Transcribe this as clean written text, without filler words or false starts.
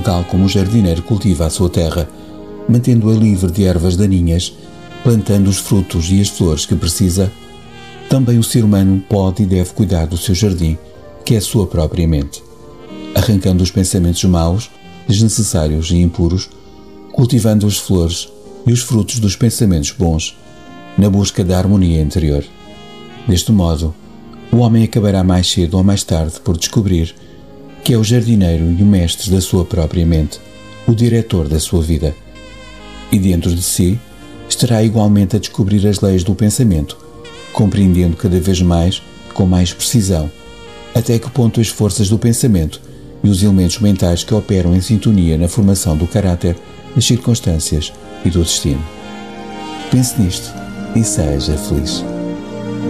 tal como o jardineiro cultiva a sua terra, mantendo-a livre de ervas daninhas, plantando os frutos e as flores que precisa, também o ser humano pode e deve cuidar do seu jardim, que é a sua própria mente, arrancando os pensamentos maus, desnecessários e impuros, cultivando as flores e os frutos dos pensamentos bons, na busca da harmonia interior. Deste modo, o homem acabará mais cedo ou mais tarde por descobrir que é o jardineiro e o mestre da sua própria mente, o diretor da sua vida. E dentro de si, estará igualmente a descobrir as leis do pensamento, compreendendo cada vez mais, com mais precisão, até que ponto as forças do pensamento e os elementos mentais que operam em sintonia na formação do caráter, das circunstâncias e do destino. Pense nisto e seja feliz.